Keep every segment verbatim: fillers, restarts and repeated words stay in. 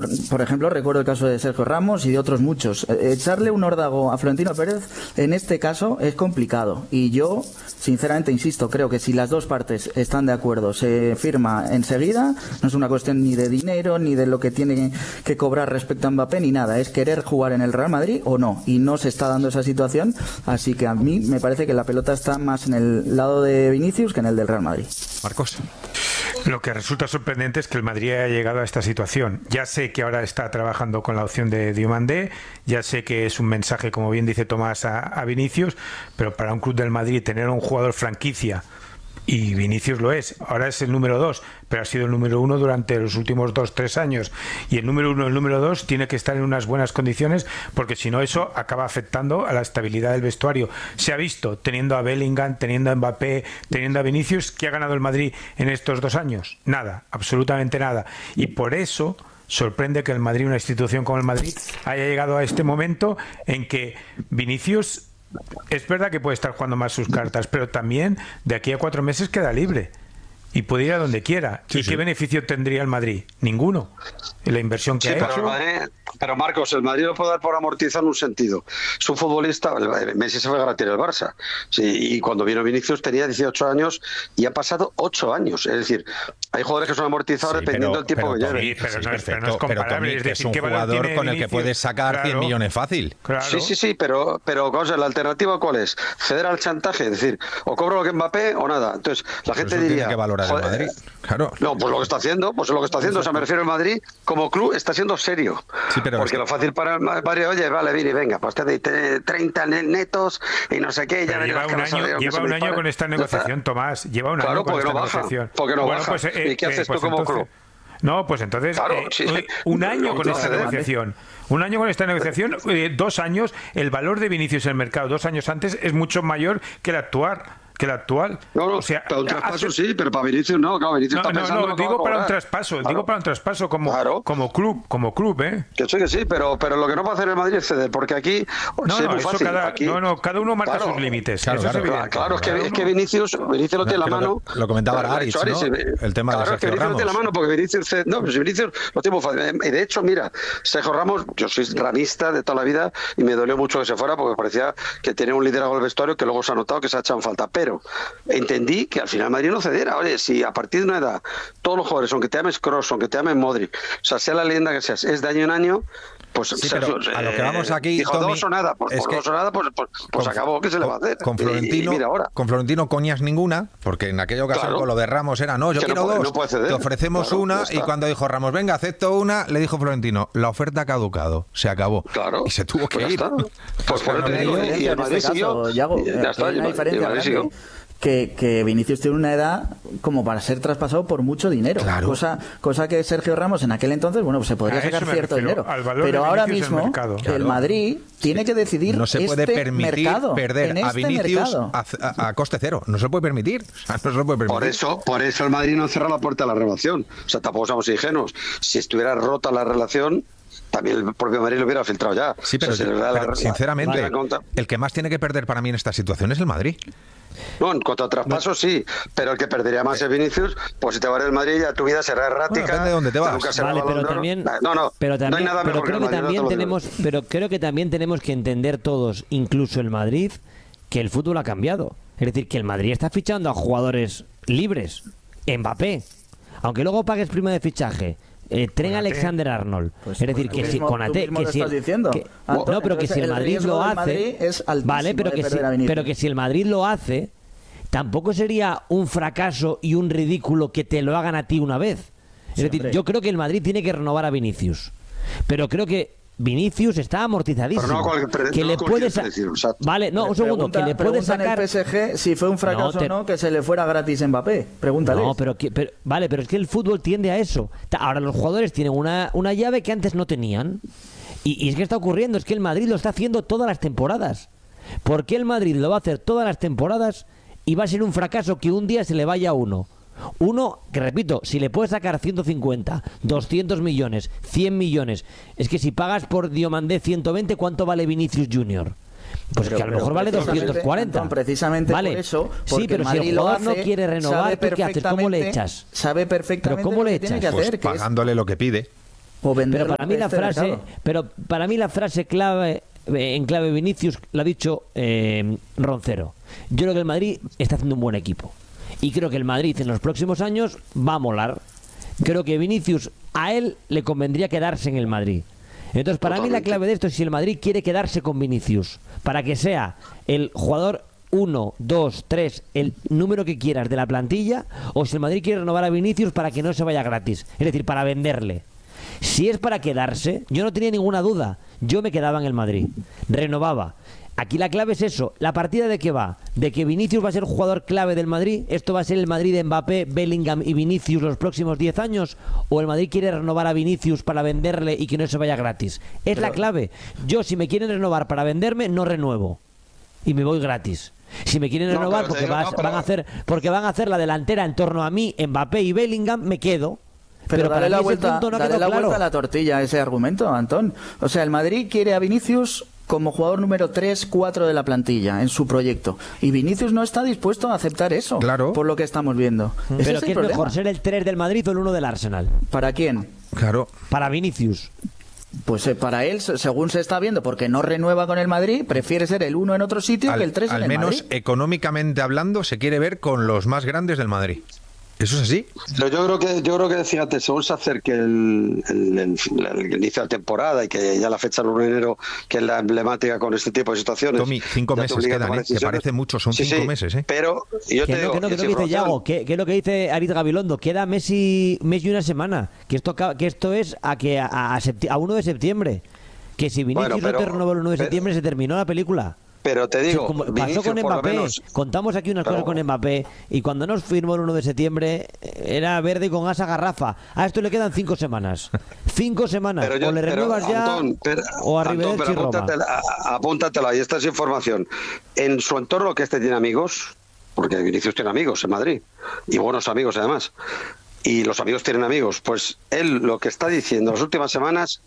por ejemplo, recuerdo el caso de Sergio Ramos y de otros muchos. Echarle un órdago a Florentino Pérez en este caso es complicado. Y yo, sinceramente, insisto, creo que si las dos partes están de acuerdo, se firma enseguida, no es una cuestión ni de dinero, ni de lo que tiene que cobrar respecto a Mbappé, ni nada. Es querer jugar en el Real Madrid o no. Y no se está dando esa situación. Así que a mí me parece que la pelota está más en el lado de Vinicius que en el del Real Madrid. Marcos. Lo que resulta sorprendente es que el Madrid haya llegado a esta situación. Ya sé que ahora está trabajando con la opción de Diomandé, ya sé que es un mensaje, como bien dice Tomás, a, a Vinicius, pero para un club del Madrid tener un jugador franquicia, y Vinicius lo es, ahora es el número dos, pero ha sido el número uno durante los últimos dos, tres años, y el número uno y el número dos tiene que estar en unas buenas condiciones, porque si no eso acaba afectando a la estabilidad del vestuario. Se ha visto, teniendo a Bellingham, teniendo a Mbappé, teniendo a Vinicius, ¿qué ha ganado el Madrid en estos dos años? Nada, absolutamente nada, y por eso sorprende que el Madrid, una institución como el Madrid, haya llegado a este momento en que Vinicius, es verdad que puede estar jugando más sus cartas, pero también de aquí a cuatro meses queda libre y puede ir a donde quiera. Sí, ¿Y sí. qué beneficio tendría el Madrid? Ninguno. La inversión que sí, ha pero hecho... El Madrid, pero Marcos, el Madrid lo puede dar por amortizar en un sentido. Es un futbolista, Messi se fue gratis al Barça, sí, y cuando vino Vinicius tenía dieciocho años y ha pasado ocho años. Es decir, hay jugadores que son amortizados sí, dependiendo del tiempo pero, que lleven. Sí, pero, no es, pero no es comparable. Pero, Tommy, es, decir, es un jugador con el que puedes sacar claro, cien millones fácil. Claro. Sí, sí, sí, pero, pero cosa, la alternativa ¿cuál es? Ceder al chantaje, es decir, o cobro lo que Mbappé o nada. Entonces, la gente eso diría... Tiene que valorar el Madrid. Claro. No, pues lo que está haciendo, pues lo que está haciendo, o sea, me refiero al Madrid como club está siendo serio. Sí, pero porque es que... lo fácil para el Madrid, oye, vale, Vini, venga, pues te doy treinta netos y no sé qué, ya lleva un año, lleva un año con esta negociación, Tomás, lleva un claro, año con esta no baja, negociación. Porque no bueno, baja. Pues, eh, ¿Y qué haces eh, pues tú como entonces, club? No, pues entonces claro, eh, sí. un año con esta negociación. Un año con esta negociación, eh, dos años, el valor de Vinicius en el mercado dos años antes es mucho mayor que el actual. que el actual. No, no, o sea, para un traspaso hace... sí, pero para Vinicius no, claro, Vinicius no, está pensando no, no, digo para un traspaso, claro. digo para un traspaso como, claro. como club, como club, ¿eh? Que sí, que sí, pero, pero lo que no va a hacer el Madrid es ceder, porque aquí no, sí, no, es muy fácil. Cada, aquí, no, no, cada uno marca claro, sus límites. Claro, eso claro, es evidente. Claro, es que, claro, es que Vinicius, Vinicius lo tiene en la mano. Lo, lo comentaba Aritz, ¿no? Aritz, el tema claro, de Sergio es que Vinicius Ramos. lo tiene en la mano, porque Vinicius, no, pues Vinicius lo tiene muy fácil. Y de hecho, mira, Sergio Ramos, yo soy ranista de toda la vida y me dolió mucho que se fuera porque parecía que tenía un liderazgo del vestuario que luego se ha notado que se ha echado en falta. Pero entendí que al final Madrid no cediera. Oye, si a partir de una edad todos los jugadores, aunque te llames Kroos, aunque te llames Modric, o sea, sea la leyenda que seas, es de año en año, pues sí, pero se, a lo que vamos aquí, dijo Tommy, dos o nada, pues, es por que dos o nada, pues, pues, pues con, acabó, ¿qué se le va a hacer? Con Florentino, y, y mira ahora. con Florentino coñas ninguna, porque en aquella ocasión claro. con lo de Ramos era, no, yo que quiero no puede, dos, no puede ceder. te ofrecemos claro, una, y cuando dijo Ramos, venga, acepto una, le dijo Florentino, la oferta ha caducado, se acabó. Claro. Y se tuvo que pues ir. Pues por eso te digo, y el Madrid siguió. Ya está, hay una diferencia grande. Que, que Vinicius tiene una edad como para ser traspasado por mucho dinero, claro. cosa cosa que Sergio Ramos en aquel entonces, bueno, pues se podría a sacar cierto refiero, dinero, pero ahora mismo el, claro. el Madrid tiene que decidir no se puede este permitir mercado, perder en a este Vinicius mercado. a, a, a coste cero, no se puede permitir, o sea, no se puede permitir. Por eso, por eso el Madrid no cierra la puerta a la renovación, o sea, tampoco somos ingenuos, si estuviera rota la relación también el propio Madrid lo hubiera filtrado ya. Sí, pero, o sea, pero la, sinceramente, la, la, el que más tiene que perder para mí en esta situación es el Madrid. No, en cuanto a traspasos no. sí, pero el que perdería más es Vinicius, pues si te vas del Madrid ya tu vida será errática. Bueno, depende de dónde te vas. Nunca vale, pero también, no, no, pero también, no hay nada pero mejor creo que, que, que también no tenemos, pero creo que también tenemos que entender todos, incluso el Madrid, que el fútbol ha cambiado. Es decir, que el Madrid está fichando a jugadores libres, Mbappé, aunque luego pagues prima de fichaje. Eh, tren Alexander Arnold, pues, es decir, pues, que si con Ate, que si diciendo. Que, Antonio, no, pero que si el Madrid lo hace, vale, pero que si, pero que si el Madrid lo hace, tampoco sería un fracaso y un ridículo que te lo hagan a ti una vez. Es sí, decir, hombre. Yo creo que el Madrid tiene que renovar a Vinicius, pero creo que Vinicius está amortizadísimo. No cualquier, que no le puede sa- vale, no, un segundo, que le puede sacar el P S G si fue un fracaso no, te... o no que se le fuera gratis Mbappé. Pregúntale. No, pero, que, pero vale, pero es que el fútbol tiende a eso. Ahora los jugadores tienen una, una llave que antes no tenían. Y, y es que está ocurriendo, es que el Madrid lo está haciendo todas las temporadas. ¿Por qué el Madrid lo va a hacer todas las temporadas y va a ser un fracaso que un día se le vaya a uno? Uno, que repito, si le puedes sacar ciento cincuenta, doscientos millones, cien millones, es que si pagas por Diomandé ciento veinte, ¿cuánto vale Vinicius Junior? Pues pero, que a lo mejor vale doscientos cuarenta. Antón, precisamente vale. por eso. Sí, pero si el jugador no quiere renovar, ¿tú qué haces? ¿Cómo le echas? Sabe perfectamente ¿Pero cómo le lo que echas? tiene que pues hacer, pagándole que es... lo que pide. O venderlo Pero para mí en la este frase, mercado. pero para mí la frase clave en clave Vinicius la ha dicho eh, Roncero. Yo creo que el Madrid está haciendo un buen equipo y creo que el Madrid en los próximos años va a molar. Creo que Vinicius, a él le convendría quedarse en el Madrid. Entonces, para Totalmente. mí la clave de esto es si el Madrid quiere quedarse con Vinicius, para que sea el jugador uno, dos, tres, el número que quieras de la plantilla, o si el Madrid quiere renovar a Vinicius para que no se vaya gratis, es decir, para venderle. Si es para quedarse, yo no tenía ninguna duda, yo me quedaba en el Madrid, renovaba. Aquí la clave es eso, ¿la partida de qué va? ¿De que Vinicius va a ser jugador clave del Madrid? ¿Esto va a ser el Madrid de Mbappé, Bellingham y Vinicius los próximos diez años? ¿O el Madrid quiere renovar a Vinicius para venderle y que no se vaya gratis? Es Pero... la clave. Yo, si me quieren renovar para venderme, no renuevo. Y me voy gratis. Si me quieren renovar no, porque, digo, vas, no, pero... van a hacer, porque van a hacer la delantera en torno a mí, Mbappé y Bellingham, me quedo. Pero, Pero dale, la vuelta, punto no dale la claro. vuelta a la tortilla a ese argumento, Antón. O sea, el Madrid quiere a Vinicius como jugador número tres, cuatro de la plantilla en su proyecto. Y Vinicius no está dispuesto a aceptar eso, claro. por lo que estamos viendo. Pero ¿qué es, es mejor, ser el tres del Madrid o el uno del Arsenal? ¿Para quién? Claro. Para Vinicius. Pues eh, para él, según se está viendo, porque no renueva con el Madrid, prefiere ser el uno en otro sitio al, que el tres en el Madrid. Al menos económicamente hablando, se quiere ver con los más grandes del Madrid. ¿Eso es así? Pero yo creo que, yo creo que fíjate, según se acerque el, el, el, el inicio de la temporada y que ya la fecha del uno de enero, que es la emblemática con este tipo de situaciones. Tommy, cinco meses quedan, ¿eh? Que parece mucho, son sí, cinco sí, meses, ¿eh? Pero yo que te no, digo, que no, que no, que dice Yago, que, que es lo que dice Arit Gabilondo, queda mes y, mes y una semana, que esto, que esto es a que a, a, a uno de septiembre, que si Vinicius bueno, pero, no te renovó el uno de septiembre pero, se terminó la película. Pero te digo, sí, como Vinicius, pasó con Mbappé, menos, contamos aquí unas claro. cosas con Mbappé y cuando nos firmó el uno de septiembre era verde con asa garrafa. A esto le quedan cinco semanas. Cinco semanas. Yo, o le renuevas pero, ya Antón, pero, o Arrivederci Roma. Apúntatela, apúntatela, y esta es información. En su entorno, que este tiene amigos, porque Vinicius tiene amigos en Madrid y buenos amigos además. Y los amigos tienen amigos. Pues él lo que está diciendo las últimas semanas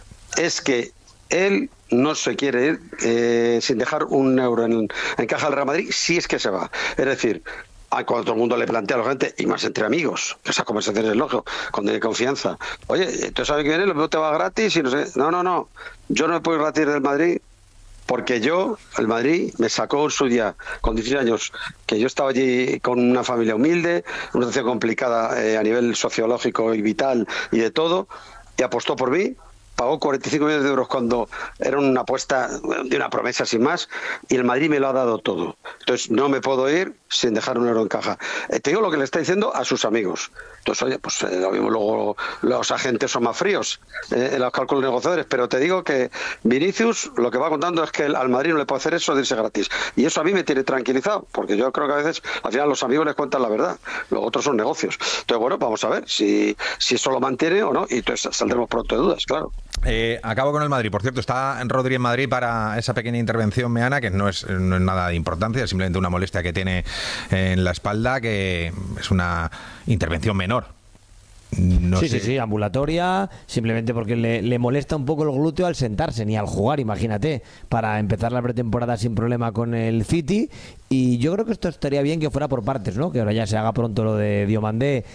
es que él no se quiere ir eh, sin dejar un euro en, en caja del Real Madrid si es que se va. Es decir, a cuando todo el mundo le plantea a la gente, y más entre amigos, que esas conversaciones es lógico, con de confianza. Oye, ¿tú sabes que viene? Lo mismo te va gratis y no sé. No, no, no. Yo no me puedo ir gratis del Madrid porque yo, el Madrid, me sacó en su día, con dieciséis años, que yo estaba allí con una familia humilde, una situación complicada eh, a nivel sociológico y vital y de todo, y apostó por mí. Pagó cuarenta y cinco millones de euros cuando era una apuesta de una promesa sin más, y el Madrid me lo ha dado todo. Entonces no me puedo ir sin dejar un euro en caja. Eh, te digo lo que le está diciendo a sus amigos. Entonces, oye, pues eh, lo mismo luego los agentes son más fríos eh, en los cálculos negociadores, pero te digo que Vinicius lo que va contando es que al Madrid no le puede hacer eso de irse gratis. Y eso a mí me tiene tranquilizado, porque yo creo que a veces al final los amigos les cuentan la verdad, los otros son negocios. Entonces, bueno, vamos a ver si, si eso lo mantiene o no, y entonces saldremos pronto de dudas, claro. Eh, acabo con el Madrid. Por cierto, está Rodri en Madrid para esa pequeña intervención meana, que no es, no es nada de importancia, es simplemente una molestia que tiene en la espalda, que es una intervención menor. No sí, sé. sí, sí, ambulatoria, simplemente porque le, le molesta un poco el glúteo al sentarse, ni al jugar, imagínate, para empezar la pretemporada sin problema con el City. Y yo creo que esto estaría bien que fuera por partes, ¿no? Que ahora ya se haga pronto lo de Diomandé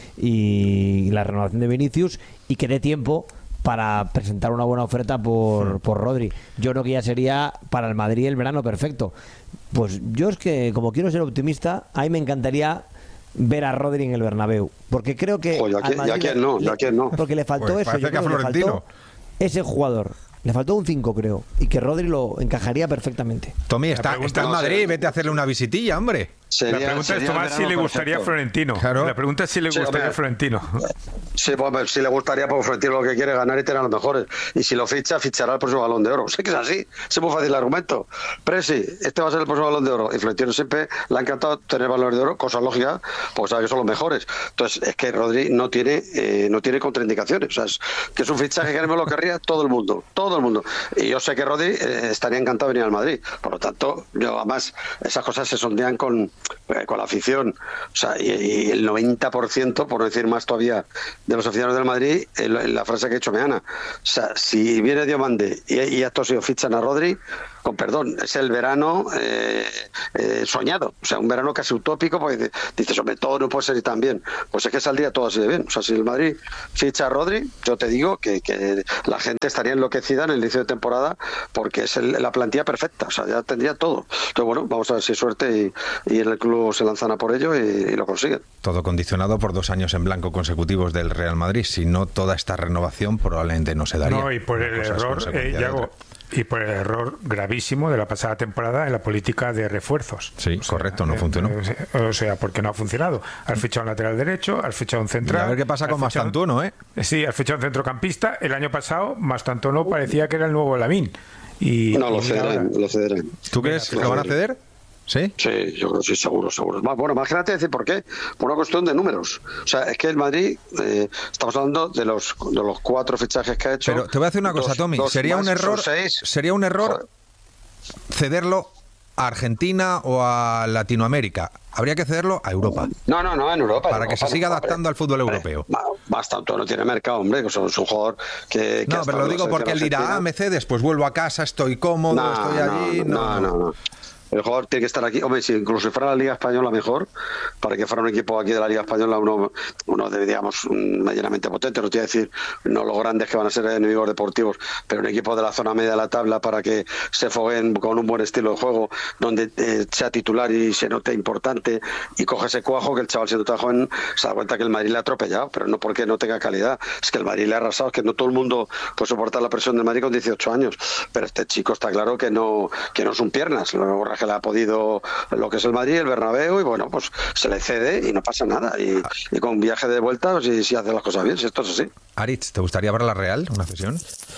y la renovación de Vinicius, y que dé tiempo para presentar una buena oferta por, por Rodri. Yo creo que ya sería para el Madrid el verano perfecto. Pues yo es que, como quiero ser optimista, a mí me encantaría ver a Rodri en el Bernabéu, porque creo que oh, ya, que, ya quién no, ya quién no. Porque le faltó pues eso, yo creo que le faltó ese jugador. Le faltó un cinco, creo, y que Rodri lo encajaría perfectamente. Tommy, está, está en Madrid, vete a hacerle una visitilla, hombre. Sería, la pregunta es, Tomás, si le gustaría perfecto. a Florentino. Claro. La pregunta es si le gustaría sí, a Florentino. Sí, pues, si le gustaría, porque Florentino lo que quiere es ganar y tener a los mejores. Y si lo ficha, fichará el próximo Balón de Oro. Sé que es así, es muy fácil el argumento. Pero sí, este va a ser el próximo Balón de Oro. Y Florentino siempre le ha encantado tener Balón de Oro, cosa lógica, porque sabe que son los mejores. Entonces, es que Rodri no tiene eh, no tiene contraindicaciones. O sea, es, que es un fichaje que me lo querría todo el mundo. Todo el mundo. Y yo sé que Rodri eh, estaría encantado de venir al Madrid. Por lo tanto, yo además, esas cosas se sondean con eh, con la afición, o sea, y, y el noventa por ciento, por no decir más todavía, de los aficionados del Madrid, en, en la frase que ha hecho Meana. O sea, si viene Diomande y, y estos se fichan a Rodri, con perdón, es el verano eh, eh, soñado, o sea, un verano casi utópico, porque dices, hombre, todo no puede ser tan bien. Pues es que saldría todo así de bien. O sea, si el Madrid ficha a Rodri, yo te digo que, que la gente estaría enloquecida en el inicio de temporada, porque es el, la plantilla perfecta, o sea, ya tendría todo. Entonces, bueno, vamos a ver si hay suerte y, y en el club se lanzan a por ello y, y lo consiguen. Todo condicionado por dos años en blanco consecutivos del Real Madrid. Si no, toda esta renovación probablemente no se daría. No, y por el error, eh, Yago, y por el error gravísimo de la pasada temporada en la política de refuerzos. Sí, o sea, correcto, no eh, funcionó. O sea, porque no ha funcionado. Has fichado un lateral derecho, has fichado un central. Y a ver qué pasa con Mastantuono, ¿eh? Sí, has fichado un centrocampista. El año pasado, Mastantuono parecía que era el nuevo Lamine. Y, no, y lo cederán, lo cederán. ¿Tú crees que lo van a ceder? ¿Sí? Sí, yo creo que sí, seguro, seguro. Bueno, más que nada te decir por qué. Por una cuestión de números. O sea, es que el Madrid, eh, estamos hablando de los de los cuatro fichajes que ha hecho. Pero te voy a decir una cosa, dos, Tommy. Dos sería más, un error, sería un error cederlo a Argentina o a Latinoamérica. Habría que cederlo a Europa. No, no, no, en Europa. Para en que Europa, se siga no, adaptando hombre, al fútbol europeo. Bastante, no tiene mercado, hombre. Que es un jugador que. que no, pero lo digo porque él dirá, ah, me cedes, pues vuelvo a casa, estoy cómodo, no, estoy allí. No, no, no. no, no. El jugador tiene que estar aquí. Hombre, si incluso si fuera la Liga Española mejor, para que fuera un equipo aquí de la Liga Española, uno, uno de, digamos, medianamente potente, no te voy a decir no los grandes que van a ser enemigos deportivos, pero un equipo de la zona media de la tabla para que se foguen con un buen estilo de juego, donde eh, sea titular y se note importante y coge ese cuajo que el chaval siendo tan joven se da cuenta que el Madrid le ha atropellado, pero no porque no tenga calidad, es que el Madrid le ha arrasado, es que no todo el mundo puede soportar la presión del Madrid con dieciocho años, pero este chico está claro que no, que no son piernas, lo que le ha podido lo que es el Madrid, el Bernabéu, y bueno, pues se le cede y no pasa nada. Y, y con viaje de vuelta, pues, si, si hace las cosas bien, si esto es así. Aritz, ¿te gustaría ver la Real, una cesión?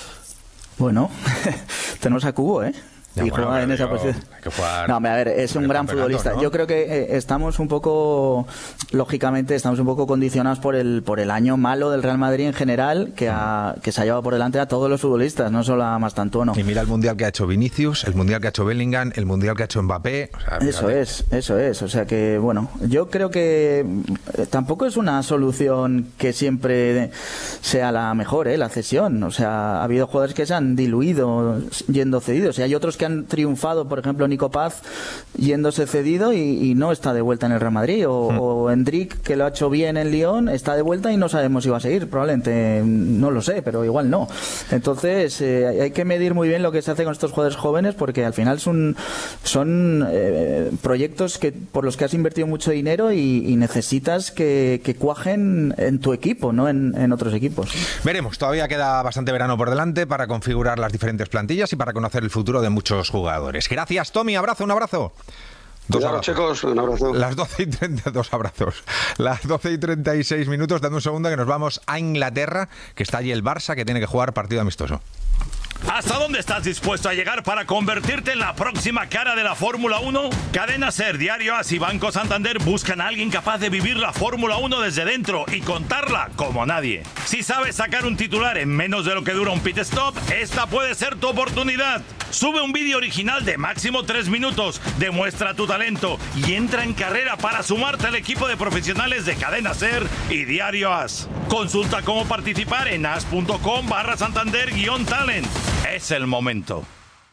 Bueno, tenemos a Cubo, ¿eh? Ya, y bueno, juega en esa posición. No, a ver, es un gran futbolista. ¿No? Yo creo que eh, estamos un poco, lógicamente, estamos un poco condicionados por el por el año malo del Real Madrid en general, que, ha, que se ha llevado por delante a todos los futbolistas, no solo a Mastantuono. Y mira el mundial que ha hecho Vinicius, el mundial que ha hecho Bellingham, el mundial que ha hecho Mbappé. O sea, eso es, eso es. O sea que, bueno, yo creo que eh, tampoco es una solución que siempre sea la mejor, ¿eh? La cesión. O sea, ha habido jugadores que se han diluido yendo cedidos, y hay otros que han triunfado, por ejemplo Nico Paz yéndose cedido y, y no está de vuelta en el Real Madrid, o, mm. o Endrick, que lo ha hecho bien en Lyon, está de vuelta y no sabemos si va a seguir, probablemente, no lo sé, pero igual no. Entonces eh, hay que medir muy bien lo que se hace con estos jugadores jóvenes, porque al final son, son eh, proyectos que por los que has invertido mucho dinero y, y necesitas que, que cuajen en tu equipo, no en, en otros equipos. Veremos, todavía queda bastante verano por delante para configurar las diferentes plantillas y para conocer el futuro de muchos jugadores. Gracias, Tommy. Abrazo, un abrazo. Dos abrazos. Chicos, un abrazo. Las doce y treinta, dos abrazos. Las doce y treinta y seis minutos, dando un segundo que nos vamos a Inglaterra, que está allí el Barça, que tiene que jugar partido amistoso. ¿Hasta dónde estás dispuesto a llegar para convertirte en la próxima cara de la Fórmula uno? Cadena SER, Diario AS y Banco Santander buscan a alguien capaz de vivir la Fórmula uno desde dentro y contarla como nadie. Si sabes sacar un titular en menos de lo que dura un pit stop, esta puede ser tu oportunidad. Sube un vídeo original de máximo tres minutos, demuestra tu talento y entra en carrera para sumarte al equipo de profesionales de Cadena SER y Diario AS. Consulta cómo participar en as.com barra Santander guión talent. Es el momento.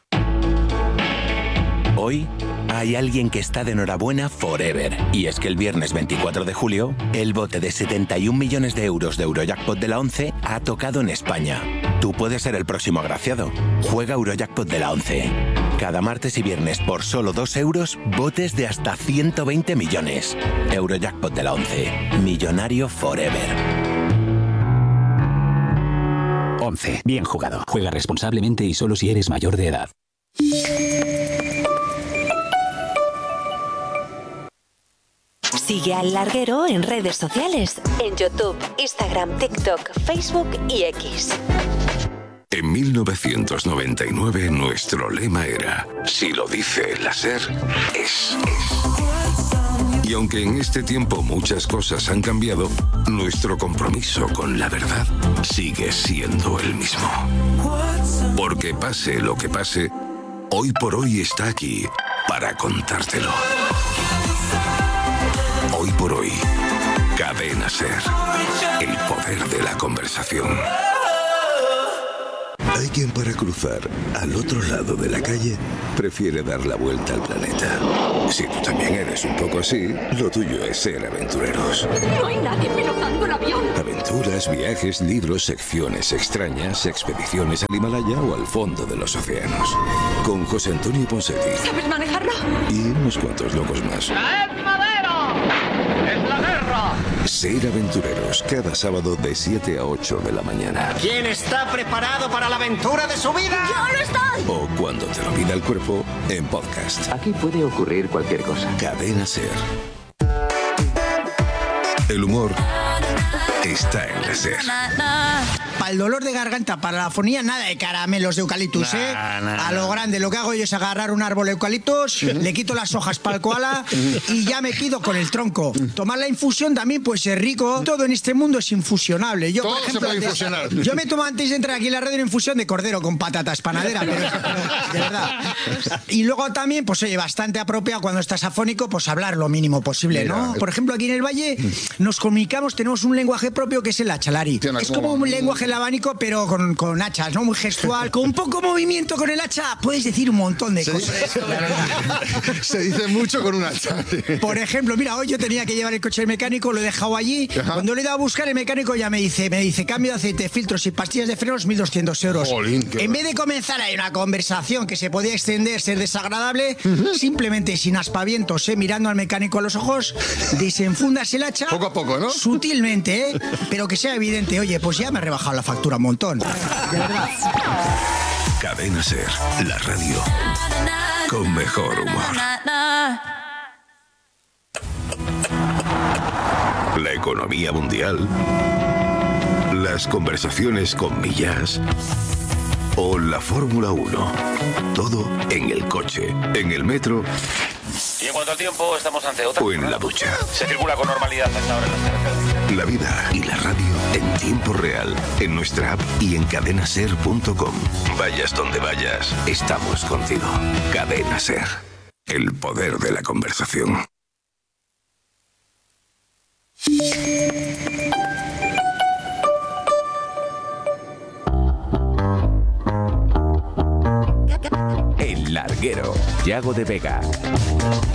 Hoy hay alguien que está de enhorabuena forever. Y es que el viernes veinticuatro de julio, el bote de setenta y un millones de euros de Eurojackpot de la once ha tocado en España. Tú puedes ser el próximo agraciado. Juega Eurojackpot de la once. Cada martes y viernes por solo dos euros, botes de hasta ciento veinte millones. Eurojackpot de la once. Millonario forever. once. Bien jugado. Juega responsablemente y solo si eres mayor de edad. Sigue al Larguero en redes sociales. En YouTube, Instagram, TikTok, Facebook y X. En mil novecientos noventa y nueve nuestro lema era: si lo dice la SER, es. Y aunque en este tiempo muchas cosas han cambiado, nuestro compromiso con la verdad sigue siendo el mismo. Porque pase lo que pase, hoy por hoy está aquí para contártelo. Hoy por hoy, Cadena SER, el poder de la conversación. Hay quien para cruzar al otro lado de la calle prefiere dar la vuelta al planeta. Si tú también eres un poco así, lo tuyo es ser aventureros. No hay nadie pilotando el avión. Aventuras, viajes, libros, secciones extrañas, expediciones al Himalaya o al fondo de los océanos. Con José Antonio Ponseti. ¿Sabes manejarlo? Y unos cuantos locos más. ¡Traed madera! ¡Es la guerra! Ser aventureros cada sábado de siete a ocho de la mañana. ¿Quién está preparado para la aventura de su vida? ¡Yo lo estoy! O cuando te lo pida el cuerpo, en podcast. Aquí puede ocurrir cualquier cosa. Cadena SER. El humor está en la SER. Para el dolor de garganta, para la afonía, nada de caramelos de eucaliptus, Nah, ¿eh? nah, a lo grande, lo que hago yo es agarrar un árbol de eucaliptus, le quito las hojas para el koala y ya me quedo con el tronco. Tomar la infusión también puede ser rico. Todo en este mundo es infusionable. Yo, Todo por ejemplo, se puede antes- infusionar. Yo me tomo antes de entrar aquí en la radio una infusión de cordero con patatas panadera, pero, pero de verdad. Y luego también, pues oye, bastante apropiado cuando estás afónico, pues hablar lo mínimo posible, ¿no? Por ejemplo, aquí en el Valle nos comunicamos, tenemos un lenguaje propio que es el hachalari. Es como un lenguaje del abanico, pero con, con hachas, ¿no? Muy gestual. Con un poco movimiento con el hacha puedes decir un montón de Se cosas. Se dice mucho con un hacha. Por ejemplo, mira, hoy yo tenía que llevar el coche al mecánico, lo he dejado allí. Ajá. Cuando le he ido a buscar, el mecánico ya me dice, me dice, cambio de aceite, filtros y pastillas de frenos, mil doscientos euros. Jolín, qué en vez de comenzar ahí una conversación que se podía extender, ser desagradable, simplemente sin aspavientos, ¿eh? Mirando al mecánico a los ojos, desenfundas el hacha. Poco a poco, ¿no? Sutilmente, ¿eh? Pero que sea evidente, oye, pues ya me he rebajado la factura un montón. De verdad. Cadena SER, la radio con mejor humor. La economía mundial, las conversaciones con Millás o la Fórmula uno. Todo en el coche, en el metro Y en cuanto al tiempo, estamos ante otra. o en la ducha. Se circula con normalidad hasta ahora en las carreteras. La vida y la radio en tiempo real, en nuestra app y en cadenaser punto com. Vayas donde vayas, estamos contigo. Cadena SER, el poder de la conversación. El Larguero, Yago de Vega.